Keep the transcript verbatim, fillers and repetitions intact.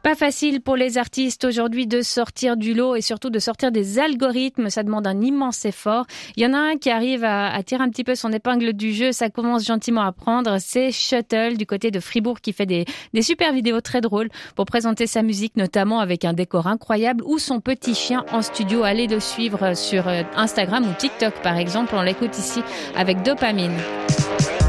Pas facile pour les artistes aujourd'hui de sortir du lot et surtout de sortir des algorithmes. Ça demande un immense effort. Il y en a un qui arrive à, à tirer un petit peu son épingle du jeu. Ça commence gentiment à prendre. C'est Shuttle du côté de Fribourg qui fait des, des super vidéos très drôles pour présenter sa musique, notamment avec un décor incroyable ou son petit chien en studio. Allez le suivre sur Instagram ou TikTok par exemple. On l'écoute ici avec Dopamine.